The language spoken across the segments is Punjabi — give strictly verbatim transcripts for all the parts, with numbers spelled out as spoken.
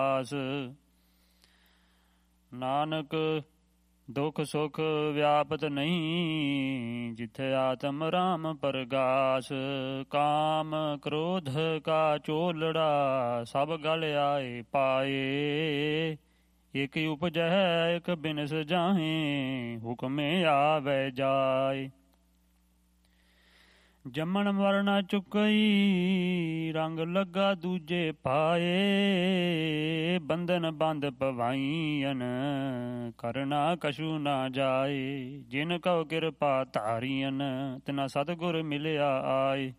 ਆਸ। ਨਾਨਕ ਦੁਖ ਸੁਖ ਵਿਆਪਤ ਨਹੀਂ, ਜਿਥੇ ਆਤਮ ਰਾਮ ਪਰਗਾਸ। ਕਾਮ ਕ੍ਰੋਧ ਕਾ ਚੋਲੜਾ, ਸਭ ਗਲ ਆਏ ਪਾਏ। ਇਕ ਉਪਜੈ ਇਕ ਬਿਨਸ ਜਾਹੇ, ਹੁਕਮੇ ਆਵੈ ਜਾਏ। ਜੰਮਣ ਮਰਨਾ ਚੁਕਈ, ਰੰਗ ਲੱਗਾ ਦੂਜੇ ਪਾਏ। ਬੰਧਨ ਬੰਧ ਪਵਾਈਨ, ਕਰਨਾ ਕਛੂ ਨਾ ਜਾਏ। ਜਿਨ ਕਉ ਕਿਰਪਾ ਧਾਰੀਨ, ਤਿਨਾ ਸਤਿਗੁਰ ਮਿਲਿਆ ਆਏ।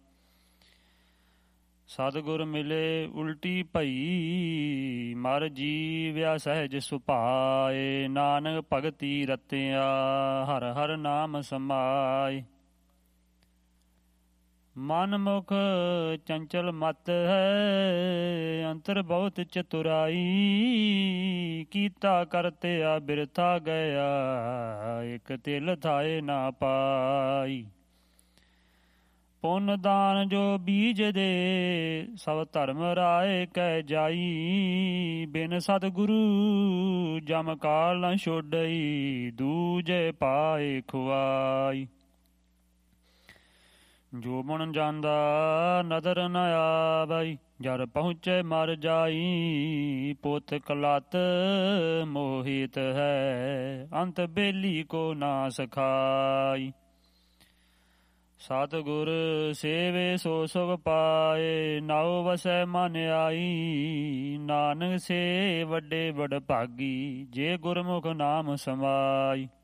ਸਤਿਗੁਰ ਮਿਲੇ ਉਲਟੀ ਭਈ, ਮਰ ਜੀਵਿਆ ਸਹਿਜ ਸੁਭਾਏ। ਨਾਨਕ ਭਗਤੀ ਰਤਿਆ, ਹਰ ਹਰ ਨਾਮ ਸਮਾਏ। ਮਨ ਮੁਖ ਚੰਚਲ ਮਤ ਹੈ, ਅੰਤਰ ਬਹੁਤ ਚਤੁਰਾਈ। ਕੀਤਾ ਕਰਤਿਆ ਬਿਰਥਾ ਗਿਆ, ਇਕ ਤਿਲ ਥਾਏ ਨਾ ਪਾਈ। ਪੁੰਨ ਦਾਨ ਜੋ ਬੀਜ ਦੇ, ਸਭ ਧਰਮ ਰਾਏ ਕਹਿ ਜਾਈ। ਬਿਨ ਸਤਿਗੁਰੂ ਜਮ ਕਾਲ ਨ ਛੋਡਈ, ਦੂਜੇ ਪਾਏ ਖੁਆਈ। ਜੋ ਬਣ ਜਾਂਦਾ ਨਦਰ ਨ ਆਵਈ, ਜਰ ਪਹੁੰਚੇ ਮਰ ਜਾਈ। ਪੁੱਤ ਕਲਤ ਮੋਹਿਤ ਹੈ, ਅੰਤ ਬੇਲੀ ਕੋ ਨਾ ਸਖਾਈ। ਸਤਿਗੁਰ ਸੇਵੇ ਸੋ ਸੁਖ ਪਾਏ, ਨਾਉ ਵਸੈ ਮਨ ਆਈ। ਨਾਨਕ ਸੇ ਵੱਡੇ ਵਡ ਭਾਗੀ, ਜੇ ਗੁਰਮੁਖ ਨਾਮ ਸਮਾਈ।